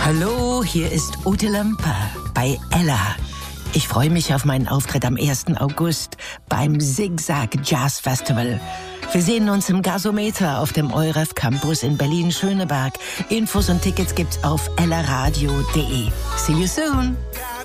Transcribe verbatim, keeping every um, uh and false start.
Hallo, hier ist Ute Lamper bei Ella. Ich freue mich auf meinen Auftritt am ersten August beim Zigzag Jazz Festival. Wir sehen uns im Gasometer auf dem Euref Campus in Berlin-Schöneberg. Infos und Tickets gibt's auf ellaradio punkt de. See you soon!